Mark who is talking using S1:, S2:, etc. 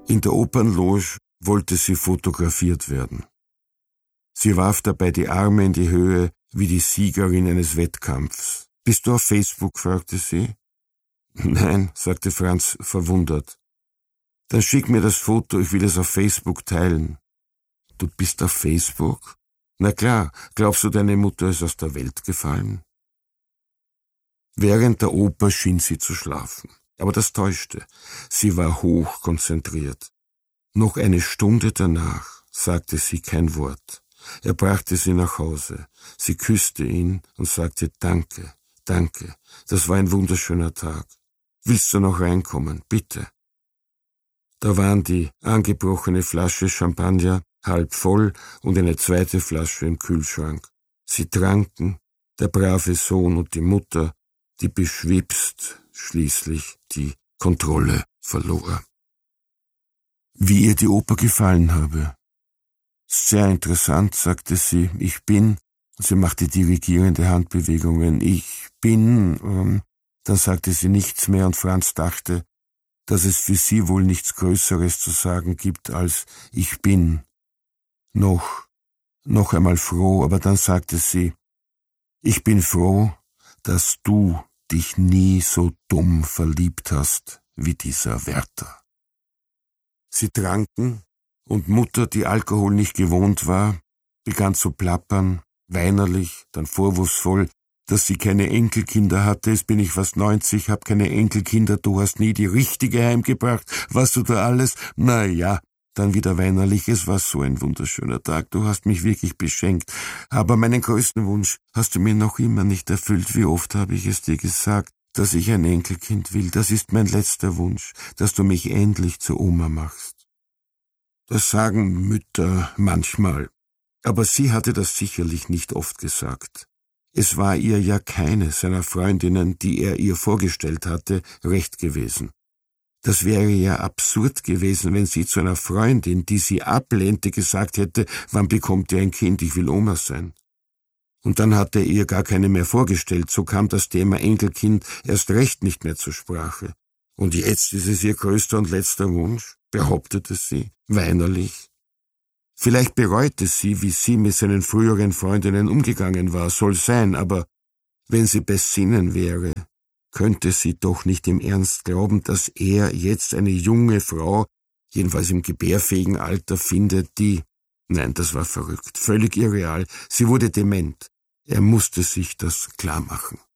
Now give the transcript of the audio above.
S1: In der Opernloge wollte sie fotografiert werden. Sie warf dabei die Arme in die Höhe wie die Siegerin eines Wettkampfs. »Bist du auf Facebook?« fragte sie. »Nein«, sagte Franz verwundert. »Dann schick mir das Foto, ich will es auf Facebook teilen.« »Du bist auf Facebook?« »Na klar, glaubst du, deine Mutter ist aus der Welt gefallen?« Während der Oper schien sie zu schlafen. Aber das täuschte. Sie war hoch konzentriert. Noch eine Stunde danach sagte sie kein Wort. Er brachte sie nach Hause. Sie küsste ihn und sagte »Danke, danke, das war ein wunderschöner Tag. Willst du noch reinkommen? Bitte.« Da waren die angebrochene Flasche Champagner halb voll und eine zweite Flasche im Kühlschrank. Sie tranken, der brave Sohn und die Mutter, die beschwipst schließlich die Kontrolle verlor. Wie ihr die Oper gefallen habe. »Sehr interessant«, sagte sie. »Ich bin«, sie machte dirigierende Handbewegungen, »ich bin«, dann sagte sie nichts mehr und Franz dachte, dass es für sie wohl nichts Größeres zu sagen gibt als »ich bin«. Noch einmal froh, aber dann sagte sie, »Ich bin froh, dass du dich nie so dumm verliebt hast wie dieser Wärter.« Sie tranken, und Mutter, die Alkohol nicht gewohnt war, begann zu plappern, weinerlich, dann vorwurfsvoll, dass sie keine Enkelkinder hatte. »Jetzt bin ich fast 90, hab keine Enkelkinder, du hast nie die richtige heimgebracht, was du da alles?« »Na ja«, dann wieder weinerlich, »es war so ein wunderschöner Tag, du hast mich wirklich beschenkt, aber meinen größten Wunsch hast du mir noch immer nicht erfüllt. Wie oft habe ich es dir gesagt, dass ich ein Enkelkind will, das ist mein letzter Wunsch, dass du mich endlich zur Oma machst.« Das sagen Mütter manchmal, aber sie hatte das sicherlich nicht oft gesagt. Es war ihr ja keine seiner Freundinnen, die er ihr vorgestellt hatte, recht gewesen. Das wäre ja absurd gewesen, wenn sie zu einer Freundin, die sie ablehnte, gesagt hätte, »Wann bekommt ihr ein Kind, ich will Oma sein?« Und dann hatte er ihr gar keine mehr vorgestellt, so kam das Thema Enkelkind erst recht nicht mehr zur Sprache. Und jetzt ist es ihr größter und letzter Wunsch, behauptete sie, weinerlich. Vielleicht bereute sie, wie sie mit seinen früheren Freundinnen umgegangen war, soll sein, aber wenn sie bei Sinnen wäre, könnte sie doch nicht im Ernst glauben, dass er jetzt eine junge Frau, jedenfalls im gebärfähigen Alter, findet, die... Nein, das war verrückt, völlig irreal, sie wurde dement. Er musste sich das klar machen.